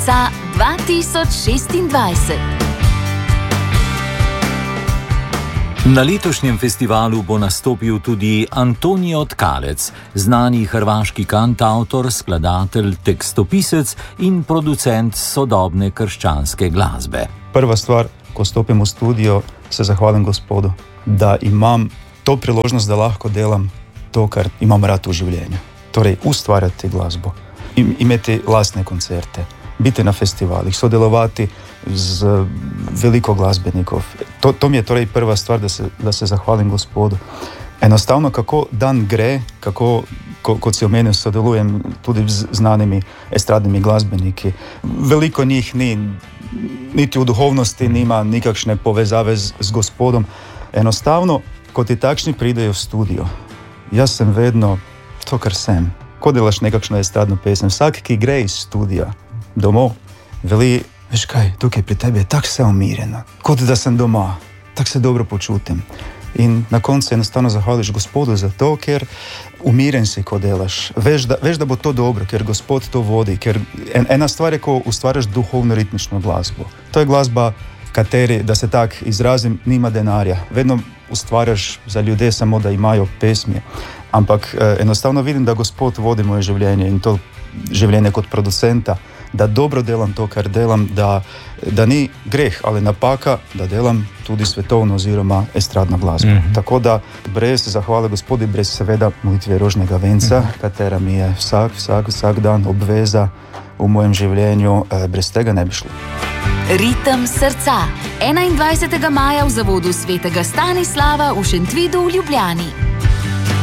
srca 2026. Na letošnjem festivalu bo nastopil tudi Antonijo Tkalec, znani hrvaški kantavtor, skladatelj, tekstopisec in producent sodobne krščanske glasbe. Prva stvar, ko stopim v studio, se zahvalim Gospodu, da imam to priložnost, da lahko delam to, kar imam rad v življenju. Torej, ustvarjati glasbo, imeti lastne koncerte, biti na festivalih, sodelovati z veliko glasbenikov. To mi je torej prva stvar, da se zahvalim Gospodu. Enostavno, kako dan gre, kot si omenil, sodelujem tudi z znanimi estradnimi glasbeniki. Veliko njih niti v duhovnosti nima nikakšne povezave z Gospodom. Enostavno, ko ti takšni pridejo v studio, jaz sem vedno to, kar sem. Ko delaš nekakšno estradno pesem, vsak, ki gre iz studija domov, veli, veš kaj, tukaj pri tebi je tako vse umirjeno, kot da sem doma, tako se dobro počutim. In na koncu enostavno zahvališ Gospodu za to, ker umiren si, ko delaš. Veš, da bo to dobro, ker Gospod to vodi. Ker ena stvar je, ko ustvarjaš duhovno ritmično glasbo. To je glasba, kateri, da se tak izrazim, nima denarja. Vedno ustvarjaš za ljudi samo, da imajo pesmi. Ampak enostavno vidim, da Gospod vodi moje življenje in to življenje kot producenta, da dobro delam to, kar delam, da ni greh ali napaka, da delam tudi svetovno oziroma estradno glasbo. Tako da brez zahvale Gospodu, brez seveda molitve rožnega venca, katera mi je vsak dan obveza v mojem življenju, brez tega ne bi šlo. Ritem srca 21. maja v zavodu svetega Stanislava v Šentvidu v Ljubljani.